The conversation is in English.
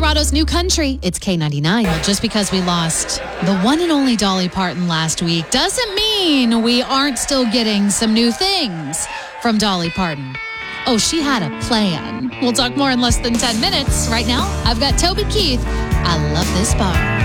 Colorado's new country. It's K99. Well, just because we lost the one and only Dolly Parton last week doesn't mean we aren't still getting some new things from Dolly Parton. Oh, she had a plan. We'll talk more in less than 10 minutes. Right now, I've got Toby Keith. I love this bar.